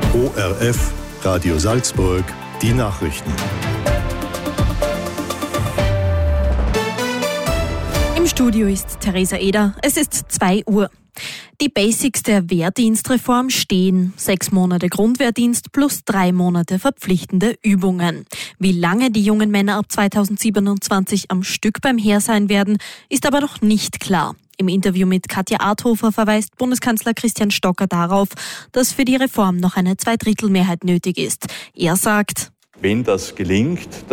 ORF, Radio Salzburg, die Nachrichten. Im Studio ist Theresa Eder. Es ist 2 Uhr. Die Basics der Wehrdienstreform stehen. 6 Monate Grundwehrdienst plus 3 Monate verpflichtende Übungen. Wie lange die jungen Männer ab 2027 am Stück beim Heer sein werden, ist aber noch nicht klar. Im Interview mit Katja Arthofer verweist Bundeskanzler Christian Stocker darauf, dass für die Reform noch eine Zweidrittelmehrheit nötig ist. Er sagt: Wenn das gelingt,